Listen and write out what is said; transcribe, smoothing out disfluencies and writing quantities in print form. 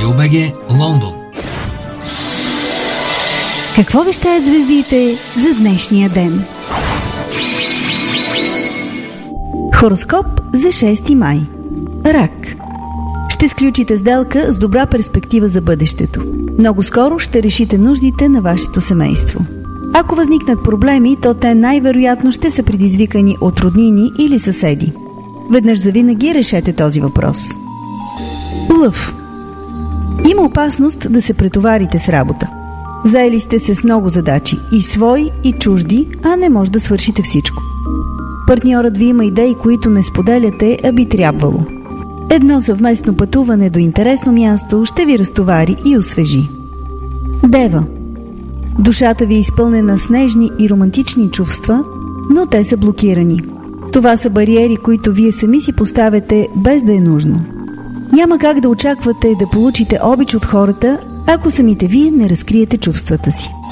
Радио.бг, Лондон. Какво вещаят звездите за днешния ден? Хороскоп за 6 май. Рак. Ще сключите сделка с добра перспектива за бъдещето. Много скоро ще решите нуждите на вашето семейство. Ако възникнат проблеми, то те най-вероятно ще са предизвикани от роднини или съседи. Веднъж завинаги решете този въпрос. Лъв. Има опасност да се претоварите с работа. Заели сте се с много задачи, и свои, и чужди, а не може да свършите всичко. Партньорът ви има идеи, които не споделяте, а би трябвало. Едно съвместно пътуване до интересно място ще ви разтовари и освежи. Дева. Душата ви е изпълнена с нежни и романтични чувства, но те са блокирани. Това са бариери, които вие сами си поставяте без да е нужно. Няма как да очаквате да получите обич от хората, ако самите вие не разкриете чувствата си.